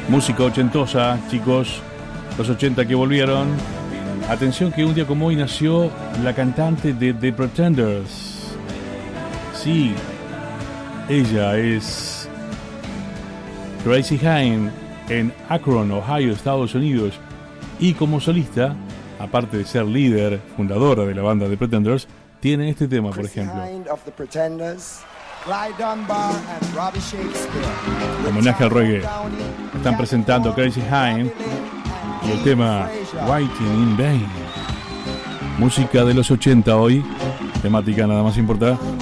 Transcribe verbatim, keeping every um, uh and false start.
Música ochentosa, chicos. Los ochenta que volvieron. Atención que un día como hoy nació la cantante de The Pretenders. Sí, ella es Gracie Hine en Akron, Ohio, Estados Unidos. Y como solista, aparte de ser líder, fundadora de la banda The Pretenders, tiene este tema, por ejemplo. Homenaje al reggae. Están presentando Gracie Hine y el tema Waiting in Vain. Música de los ochenta hoy. Temática nada más importa.